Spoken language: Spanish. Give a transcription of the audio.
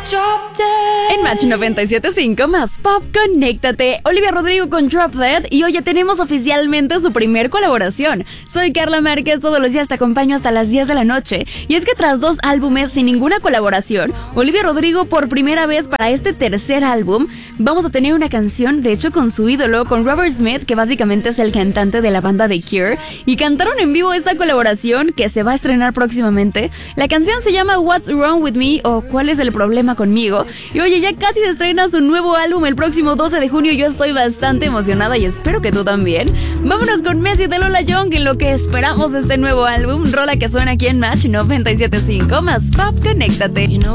En Match 97.5 más Pop, conéctate. Olivia Rodrigo con Drop Dead y hoy ya tenemos oficialmente su primer colaboración. Soy Carla Márquez, todos los días te acompaño hasta las 10 de la noche. Y es que tras 2 álbumes sin ninguna colaboración, Olivia Rodrigo por primera vez para este tercer álbum, vamos a tener una canción, de hecho con su ídolo, con Robert Smith, que básicamente es el cantante de la banda The Cure, y cantaron en vivo esta colaboración que se va a estrenar próximamente. La canción se llama What's Wrong With Me o ¿Cuál es el problema conmigo? Y oye, ya casi se estrena su nuevo álbum el próximo 12 de junio. Yo estoy bastante emocionada y espero que tú también. Vámonos con Messi de Lola Young en lo que esperamos de este nuevo álbum. Rola que suena aquí en Match 97.5 más Pop, conéctate.